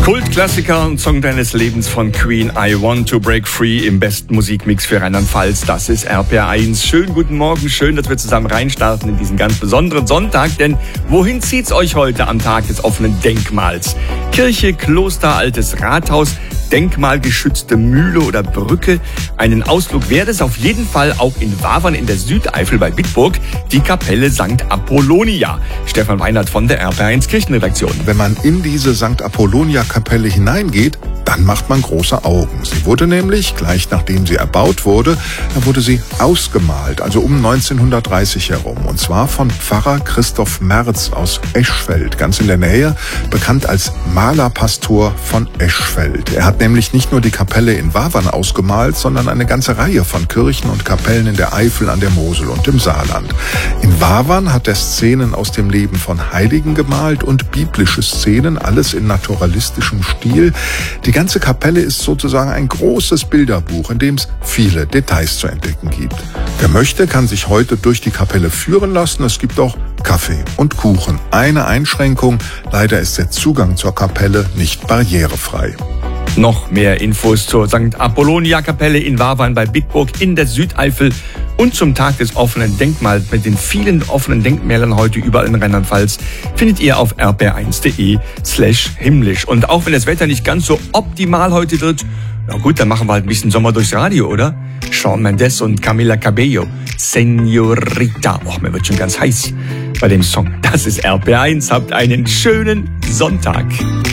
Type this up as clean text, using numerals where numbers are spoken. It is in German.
Kultklassiker und Song deines Lebens von Queen, I Want to Break Free im besten Musikmix für Rheinland-Pfalz. Das ist RPR1. Schönen guten Morgen, schön, dass wir zusammen reinstarten in diesen ganz besonderen Sonntag. Denn wohin zieht's euch heute am Tag des offenen Denkmals? Kirche, Kloster, altes Rathaus, denkmalgeschützte Mühle oder Brücke. Einen Ausflug wäre es auf jeden Fall auch in Wavern in der Südeifel bei Bitburg, die Kapelle St. Apollonia. Stefan Weinert von der RPR1 Kirchenredaktion. Wenn man in diese St. Apollonia-Kapelle hineingeht, dann macht man große Augen. Sie wurde nämlich, gleich nachdem sie erbaut wurde, wurde sie ausgemalt, also um 1930 herum. Und zwar von Pfarrer Christoph Merz aus Eschfeld, ganz in der Nähe, bekannt als Malerpastor von Eschfeld. Er hat nämlich nicht nur die Kapelle in Wavern ausgemalt, sondern eine ganze Reihe von Kirchen und Kapellen in der Eifel, an der Mosel und im Saarland. In Wavern hat er Szenen aus dem Leben von Heiligen gemalt und biblische Szenen, alles in naturalistischem Stil. Die ganze Kapelle ist sozusagen ein großes Bilderbuch, in dem es viele Details zu entdecken gibt. Wer möchte, kann sich heute durch die Kapelle führen lassen. Es gibt auch Kaffee und Kuchen. Eine Einschränkung: leider ist der Zugang zur Kapelle nicht barrierefrei. Noch mehr Infos zur St. Apollonia-Kapelle in Wavern bei Bitburg in der Südeifel und zum Tag des offenen Denkmals mit den vielen offenen Denkmälern heute überall in Rheinland-Pfalz findet ihr auf rpr1.de/himmlisch. Und auch wenn das Wetter nicht ganz so optimal heute wird, na gut, dann machen wir halt ein bisschen Sommer durchs Radio, oder? Shawn Mendes und Camila Cabello, Señorita. Och, mir wird schon ganz heiß bei dem Song. Das ist RPR1. Habt einen schönen Sonntag.